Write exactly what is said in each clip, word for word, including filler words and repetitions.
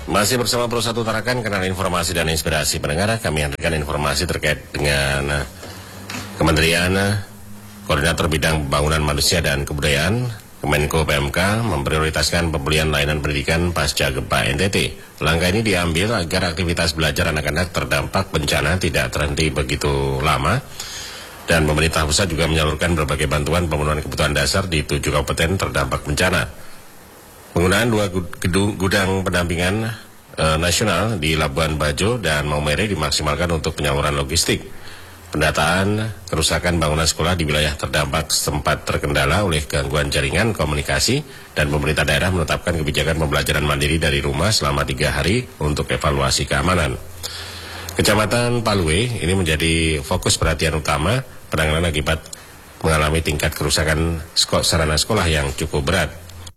Masih bersama Pro satu Tarakan, kenal informasi dan inspirasi pendengar. Kami hadirkan informasi terkait dengan Kementerian Koordinator Bidang Pembangunan Manusia dan Kebudayaan Kemenko P M K memprioritaskan pemulihan layanan pendidikan pasca gempa N T T. Langkah ini diambil agar aktivitas belajar anak-anak terdampak bencana tidak terhenti begitu lama. Dan pemerintah pusat juga menyalurkan berbagai bantuan pemenuhan kebutuhan dasar di tujuh kabupaten terdampak bencana. Penggunaan dua gedung gudang pendampingan e, nasional di Labuan Bajo dan Maumere dimaksimalkan untuk penyaluran logistik. Pendataan kerusakan bangunan sekolah di wilayah terdampak sempat terkendala oleh gangguan jaringan komunikasi dan pemerintah daerah menetapkan kebijakan pembelajaran mandiri dari rumah selama tiga hari untuk evaluasi keamanan. Kecamatan Palue ini menjadi fokus perhatian utama penanganan akibat mengalami tingkat kerusakan sarana sekolah yang cukup berat.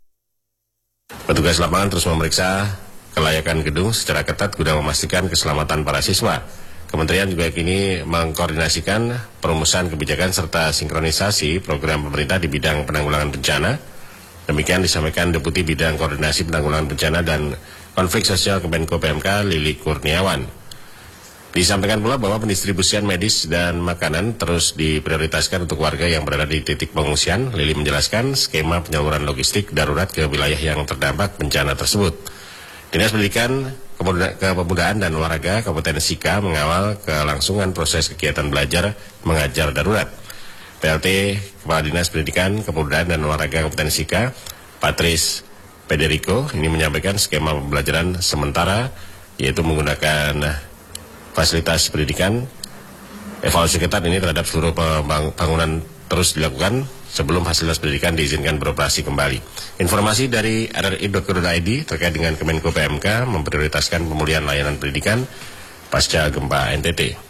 Petugas lapangan terus memeriksa kelayakan gedung secara ketat guna memastikan keselamatan para siswa. Kementerian juga kini mengkoordinasikan perumusan kebijakan serta sinkronisasi program pemerintah di bidang penanggulangan bencana. Demikian disampaikan Deputi Bidang Koordinasi Penanggulangan Bencana dan Konflik Sosial Kemenko P M K Lili Kurniawan. Disampaikan pula bahwa pendistribusian medis dan makanan terus diprioritaskan untuk warga yang berada di titik pengungsian. Lili menjelaskan skema penyaluran logistik darurat ke wilayah yang terdampak bencana tersebut. Dinas Pendidikan, Kepemudaan dan Olahraga Kabupaten Sika mengawal kelangsungan proses kegiatan belajar mengajar darurat. P L T Kepala Dinas Pendidikan, Kepemudaan dan Olahraga Kabupaten Sika, Patris Federico, ini menyampaikan skema pembelajaran sementara yaitu menggunakan fasilitas pendidikan. Evaluasi ketat ini terhadap seluruh pembangunan terus dilakukan sebelum fasilitas pendidikan diizinkan beroperasi kembali. Informasi dari r r i titik co titik i d terkait dengan Kemenko P M K memprioritaskan pemulihan layanan pendidikan pasca gempa N T T.